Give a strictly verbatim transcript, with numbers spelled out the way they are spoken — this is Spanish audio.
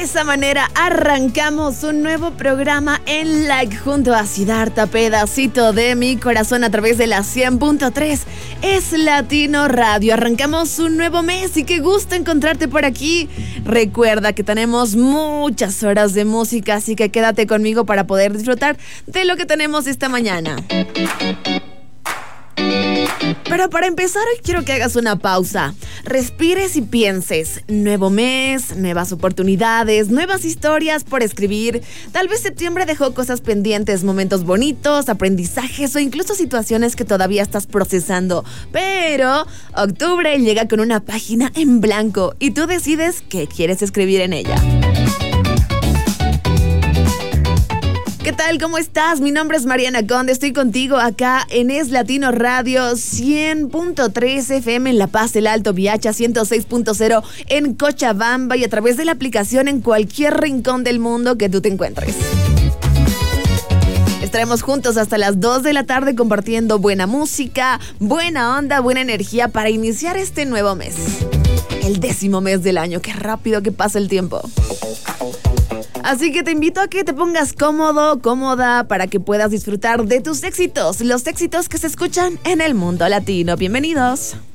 esa manera arrancamos un nuevo programa en Like junto a Siddhartha, pedacito de mi corazón a través de la cien punto tres. Es Latino Radio. Arrancamos un nuevo mes y qué gusto encontrarte por aquí. Recuerda que tenemos muchas horas de música, así que quédate conmigo para poder disfrutar de lo que tenemos esta mañana. Pero para empezar hoy quiero que hagas una pausa, respires y pienses. Nuevo mes, nuevas oportunidades, nuevas historias por escribir. Tal vez septiembre dejó cosas pendientes, momentos bonitos, aprendizajes o incluso situaciones que todavía estás procesando. Pero octubre llega con una página en blanco y tú decides qué quieres escribir en ella. ¿Qué tal? ¿Cómo estás? Mi nombre es Mariana Conde, estoy contigo acá en Es Latino Radio cien punto tres F M en La Paz, El Alto, Viacha, ciento seis punto cero en Cochabamba y a través de la aplicación en cualquier rincón del mundo que tú te encuentres. Estaremos juntos hasta las dos de la tarde compartiendo buena música, buena onda, buena energía para iniciar este nuevo mes. El décimo mes del año, qué rápido que pasa el tiempo. Así que te invito a que te pongas cómodo, cómoda, para que puedas disfrutar de tus éxitos, los éxitos que se escuchan en el mundo latino. Bienvenidos.